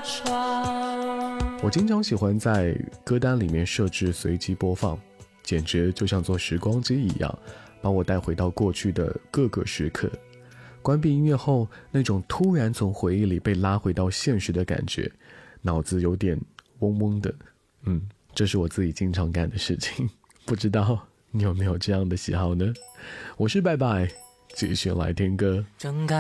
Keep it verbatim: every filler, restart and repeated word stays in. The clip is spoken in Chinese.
我经常喜欢在歌单里面设置随机播放，简直就像坐时光机一样，把我带回到过去的各个时刻。关闭音乐后，那种突然从回忆里被拉回到现实的感觉，脑子有点嗡嗡的。嗯，这是我自己经常干的事情，不知道你有没有这样的喜好呢？我是拜拜，继续来听歌。